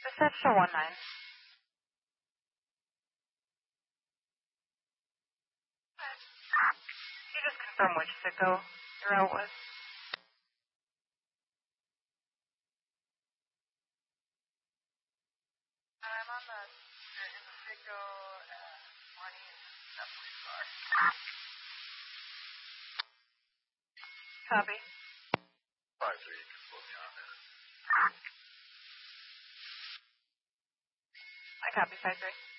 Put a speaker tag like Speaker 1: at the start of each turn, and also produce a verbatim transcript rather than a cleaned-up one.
Speaker 1: Dispatch to one nine. You just confirm which Sicko you're out with. I'm on the in the Sicko uh, twenty and police car. Copy.
Speaker 2: Five three, you can put me on there.
Speaker 1: I copy five three.